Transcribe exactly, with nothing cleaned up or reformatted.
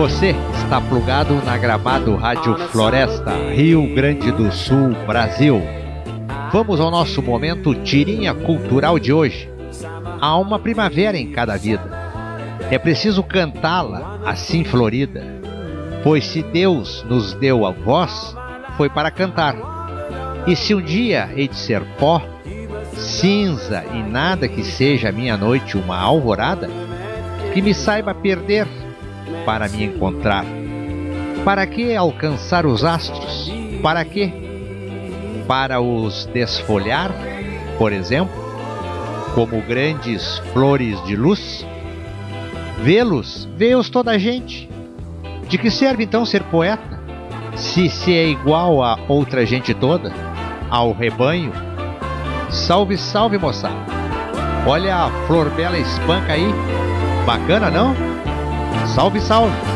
Você está plugado na Gramado Rádio Floresta, Rio Grande do Sul, Brasil. Vamos ao nosso momento tirinha cultural de hoje. Há uma primavera em cada vida. É preciso cantá-la assim florida, pois se Deus nos deu a voz, foi para cantar. E se um dia hei de ser pó, cinza e nada que seja a minha noite uma alvorada, que me saiba perder para me encontrar. Para que alcançar os astros? Para quê? Para os desfolhar, por exemplo, como grandes flores de luz? Vê-los, vê-os toda a gente. De que serve então ser poeta, se se é igual a outra gente toda, ao rebanho? Salve, salve, moçada! Olha a flor bela espanca aí, bacana não? Salve, salve!